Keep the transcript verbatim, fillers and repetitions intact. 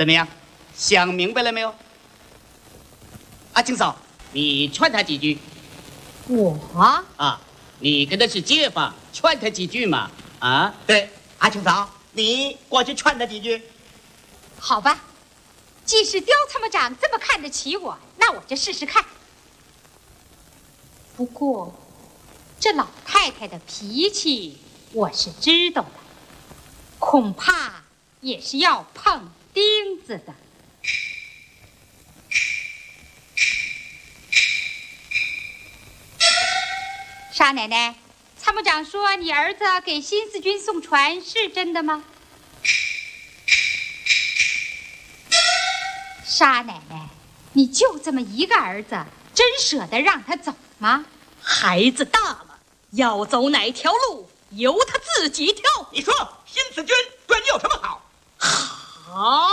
怎么样？想明白了没有？阿青嫂，你劝他几句。 我啊，你跟他是街坊，劝他几句嘛。啊， 对，阿青嫂，你过去劝他几句。 好吧，既是刁参谋长这么看得起我，那我就试试看。不过，这老太太的脾气我是知道的，恐怕也是要碰钉子的。沙奶奶，参谋长说你儿子给新四军送船，是真的吗？沙奶奶，你就这么一个儿子，真舍得让他走吗？ 孩子大了，要走哪条路由他自己挑。 你说新四军对你有什么好？ 好。